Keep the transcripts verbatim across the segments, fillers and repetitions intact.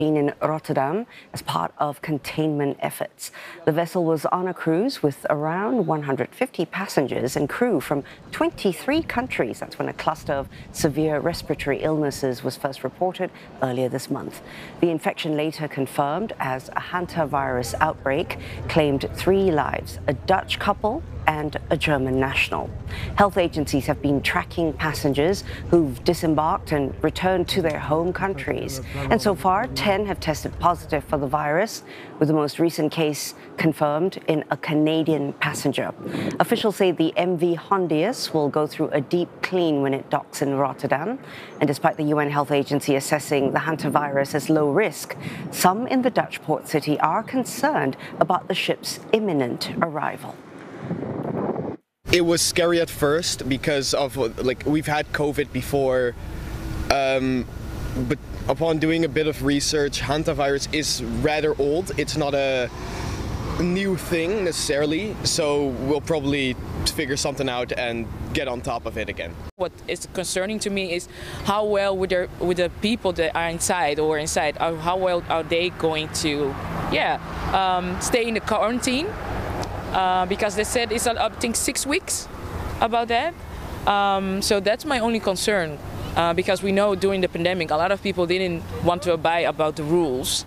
in Rotterdam as part of containment efforts. The vessel was on a cruise with around one hundred fifty passengers and crew from twenty-three countries. That's when a cluster of severe respiratory illnesses was first reported earlier this month. The infection later confirmed as a hantavirus outbreak claimed three lives, a Dutch couple and a German national. Health agencies have been tracking passengers who've disembarked and returned to their home countries. And so far, ten have tested positive for the virus, with the most recent case confirmed in a Canadian passenger. Officials say the M V Hondius will go through a deep clean when it docks in Rotterdam. And despite the U N Health Agency assessing the hantavirus as low risk, some in the Dutch port city are concerned about the ship's imminent arrival. It was scary at first because of, like, we've had COVID before, um, but upon doing a bit of research, hantavirus is rather old. It's not a new thing necessarily, so we'll probably figure something out and get on top of it again. What is concerning to me is how well with, their, with the people that are inside or inside, how well are they going to, yeah, um, stay in the quarantine? Uh, because they said it's, I think, six weeks about that. Um, so that's my only concern, uh, because we know during the pandemic, a lot of people didn't want to abide about the rules.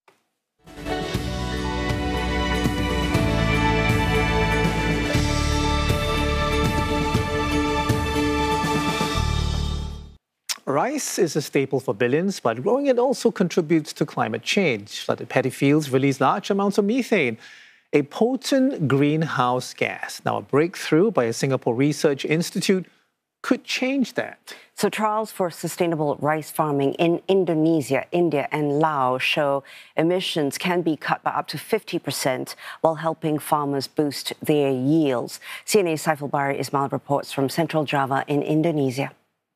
Rice is a staple for billions, but growing it also contributes to climate change. Flooded paddy fields release large amounts of methane, a potent greenhouse gas. Now, a breakthrough by a Singapore research institute could change that. So trials for sustainable rice farming in Indonesia, India and Laos show emissions can be cut by up to fifty percent while helping farmers boost their yields. C N A's Saiful Bahri Ismail reports from Central Java in Indonesia.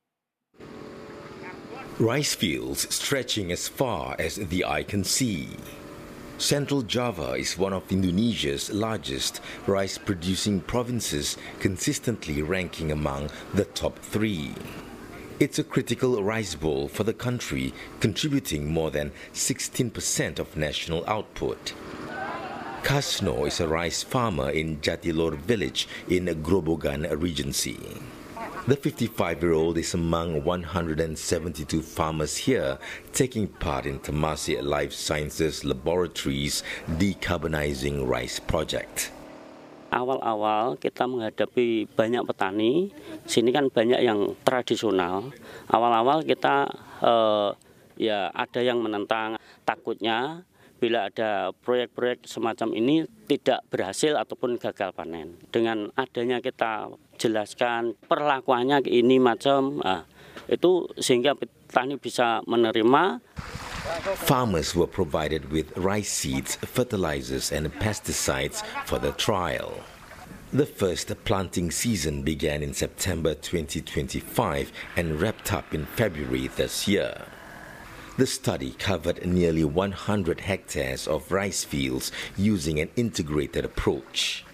Rice fields stretching as far as the eye can see. Central Java is one of Indonesia's largest rice-producing provinces, consistently ranking among the top three. It's a critical rice bowl for the country, contributing more than sixteen percent of national output. Kasno is a rice farmer in Jatilor village in Grobogan Regency. The fifty-five-year-old is among one hundred seventy-two farmers here taking part in Temasek Life Sciences Laboratories Decarbonizing Rice Project. Awal-awal kita menghadapi banyak petani, sini kan banyak yang tradisional. Awal-awal kita eh, ya ada yang menentang, takutnya bila ada proyek-proyek semacam ini tidak berhasil ataupun gagal panen. Dengan adanya kita jelaskan perlakuannya ini macam, ah, itu sehingga petani bisa menerima. Farmers were provided with rice seeds, fertilizers and pesticides for the trial. The first planting season began in September twenty twenty-five and wrapped up in February this year. The study covered nearly one hundred hectares of rice fields using an integrated approach.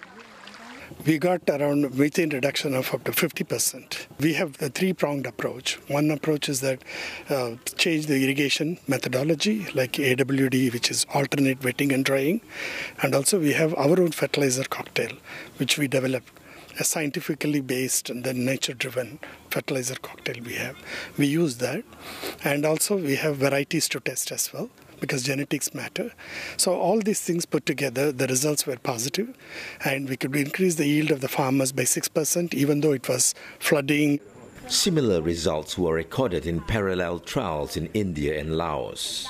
We got around methane reduction of up to fifty percent. We have a three-pronged approach. One approach is that uh, change the irrigation methodology, like A W D, which is alternate wetting and drying. And also we have our own fertilizer cocktail, which we developed. A scientifically based and then nature-driven fertilizer cocktail we have. We use that. And also we have varieties to test as well, because genetics matter. So all these things put together, the results were positive, and we could increase the yield of the farmers by six percent, even though it was flooding. Similar results were recorded in parallel trials in India and Laos.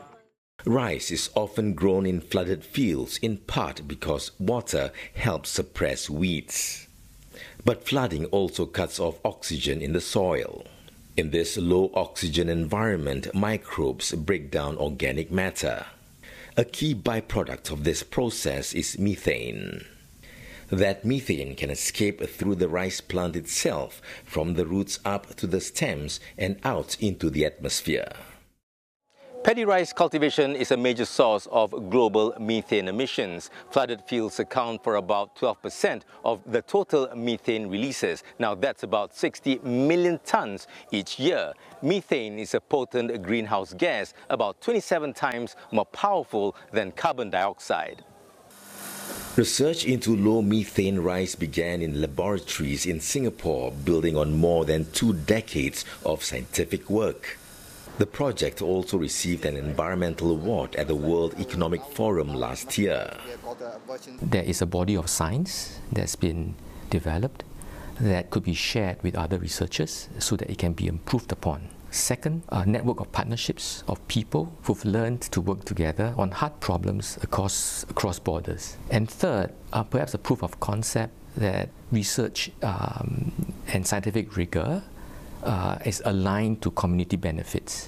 Rice is often grown in flooded fields, in part because water helps suppress weeds. But flooding also cuts off oxygen in the soil. In this low-oxygen environment, microbes break down organic matter. A key byproduct of this process is methane. That methane can escape through the rice plant itself, from the roots up to the stems and out into the atmosphere. Paddy rice cultivation is a major source of global methane emissions. Flooded fields account for about twelve percent of the total methane releases. Now that's about sixty million tons each year. Methane is a potent greenhouse gas, about twenty-seven times more powerful than carbon dioxide. Research into low methane rice began in laboratories in Singapore, building on more than two decades of scientific work. The project also received an environmental award at the World Economic Forum last year. There is a body of science that's been developed that could be shared with other researchers so that it can be improved upon. Second, a network of partnerships of people who've learned to work together on hard problems across, across borders. And third, uh, perhaps a proof of concept that research um, and scientific rigor Uh, is aligned to community benefits.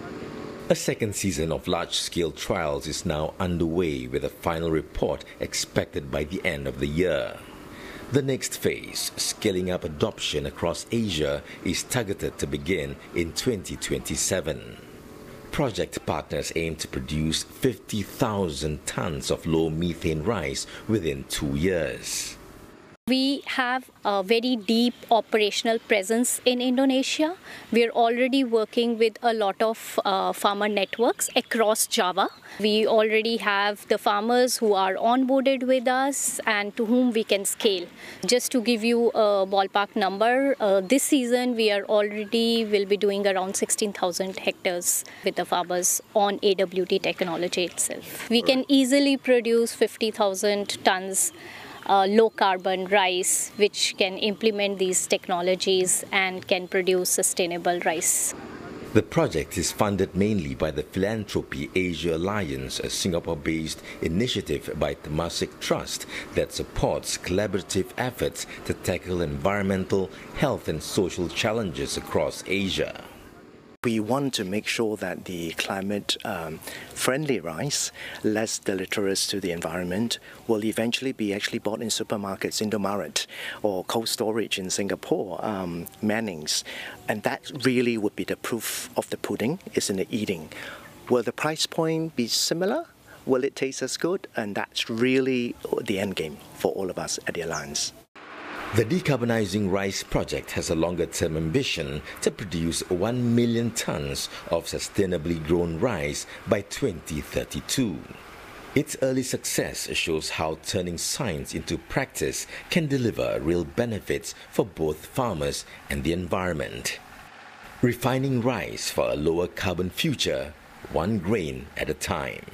A second season of large-scale trials is now underway, with a final report expected by the end of the year. The next phase, scaling up adoption across Asia, is targeted to begin in twenty twenty-seven. Project partners aim to produce fifty thousand tons of low methane rice within two years. We have a very deep operational presence in Indonesia. We're already working with a lot of uh, farmer networks across Java. We already have the farmers who are onboarded with us and to whom we can scale. Just to give you a ballpark number, uh, this season we are already will be doing around sixteen thousand hectares with the farmers on A W T technology itself. We can easily produce fifty thousand tons Uh, low carbon rice, which can implement these technologies and can produce sustainable rice. The project is funded mainly by the Philanthropy Asia Alliance, a Singapore-based initiative by Temasek Trust that supports collaborative efforts to tackle environmental, health and social challenges across Asia. We want to make sure that the climate-friendly um, rice, less deleterious to the environment, will eventually be actually bought in supermarkets, Indomaret, or cold storage in Singapore, um, Mannings. And that really would be the proof of the pudding, is in the eating. Will the price point be similar? Will it taste as good? And that's really the end game for all of us at the Alliance. The Decarbonizing Rice project has a longer-term ambition to produce one million tons of sustainably grown rice by twenty thirty-two. Its early success shows how turning science into practice can deliver real benefits for both farmers and the environment. Refining rice for a lower carbon future, one grain at a time.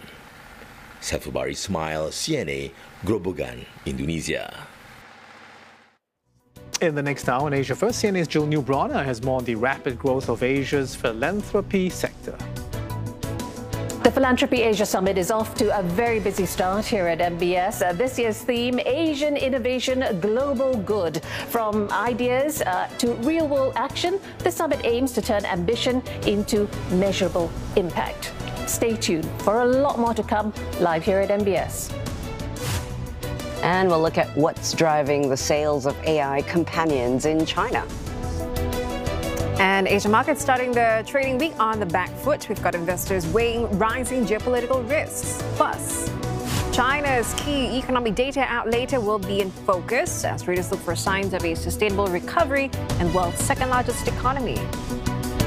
Saiful Bahri Ismail, C N A, Grobogan, Indonesia. In the next hour on Asia First, C N A's Jill Newbronner has more on the rapid growth of Asia's philanthropy sector. The Philanthropy Asia Summit is off to a very busy start here at M B S. Uh, this year's theme, Asian Innovation, Global Good. From ideas uh, to real-world action, the summit aims to turn ambition into measurable impact. Stay tuned for a lot more to come live here at M B S. And we'll look at what's driving the sales of A I companions in China. And Asian markets starting the trading week on the back foot. We've got investors weighing rising geopolitical risks. Plus, China's key economic data out later will be in focus as readers look for signs of a sustainable recovery and world's second largest economy.